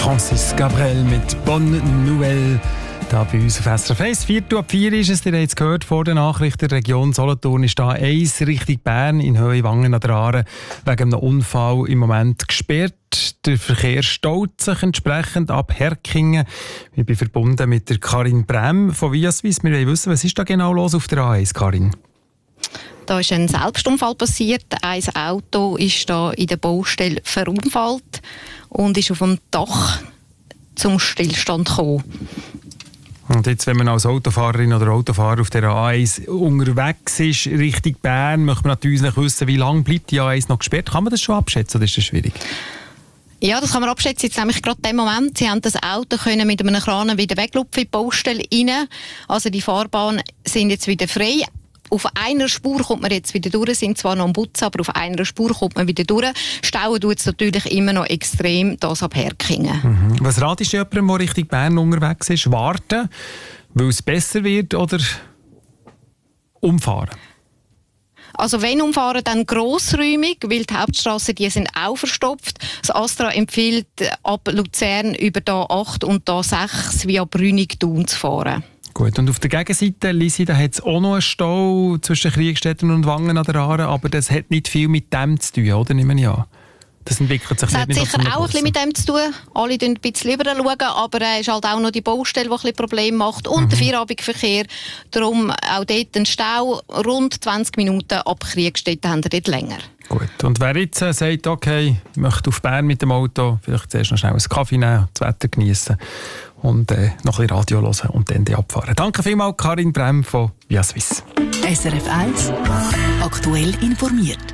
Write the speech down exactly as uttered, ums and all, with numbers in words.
Francis Gabriel mit Bonne Nouvelle. Da bei uns auf S R F eins. vier ab vier ist es, ihr habt es gehört vor der Nachricht, der Region Solothurn ist da eins Richtung Bern in Höhe Wangen an der Aare wegen einem Unfall im Moment gesperrt. Der Verkehr staut sich entsprechend ab Herkingen. Ich bin verbunden mit der Karin Brem von Viaswiss. Wir wollen wissen, was ist da genau los auf der A eins, Karin? Da ist ein Selbstunfall passiert. Ein Auto ist da in der Baustelle verunfallt und ist auf dem Dach zum Stillstand gekommen. Und jetzt, wenn man als Autofahrerin oder Autofahrer auf der A eins unterwegs ist, Richtung Bern, möchte man natürlich wissen, wie lange bleibt die A eins noch gesperrt. Kann man das schon abschätzen oder ist das schwierig? Ja, das kann man abschätzen. Jetzt nämlich gerade in dem Moment, sie haben das Auto können mit einem Kran wieder weglupfen in die Baustelle rein. Also die Fahrbahnen sind jetzt wieder frei. Auf einer Spur kommt man jetzt wieder durch, sind zwar noch am Putzen, aber auf einer Spur kommt man wieder durch. Stauen tut es natürlich immer noch extrem, das ab Herkingen. Mhm. Was ratest du jemandem, der Richtung Bern unterwegs ist? Warten, weil es besser wird, oder umfahren? Also wenn umfahren, dann grossräumig, weil die Hauptstrassen die sind auch verstopft. Das Astra empfiehlt, ab Luzern über die A acht und die A sechs via Brünig-Thun zu fahren. Gut, und auf der Gegenseite, Lisi, da hat es auch noch einen Stau zwischen Kriegstetten und Wangen an der Aare, aber das hat nicht viel mit dem zu tun, oder? Nehme ich an. Das entwickelt sich das nicht hat sicher auch ein bisschen mit dem zu tun. Alle schauen ein bisschen lieber, aber es ist halt auch noch die Baustelle, die ein bisschen Probleme macht und mhm. der Feierabendverkehr. Darum auch dort ein Stau, rund zwanzig Minuten ab Kriegstetten haben wir dort länger. Gut, und wer jetzt äh, sagt, okay, ich möchte auf Bern mit dem Auto, vielleicht zuerst noch schnell einen Kaffee nehmen, das Wetter genießen und äh, noch ein bisschen Radio hören und dann abfahren. Danke vielmals, Karin Brem von Viaswiss. S R F eins aktuell informiert.